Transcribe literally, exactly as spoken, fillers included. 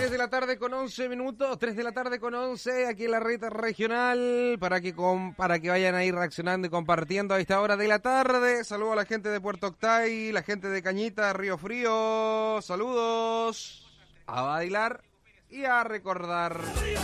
tres de la tarde con once minutos, tres de la tarde con once, aquí en la red regional, para que con, para que vayan ahí reaccionando y compartiendo a esta hora de la tarde. Saludos a la gente de Puerto Octay, la gente de Cañita, Río Frío, saludos, a bailar y a recordar.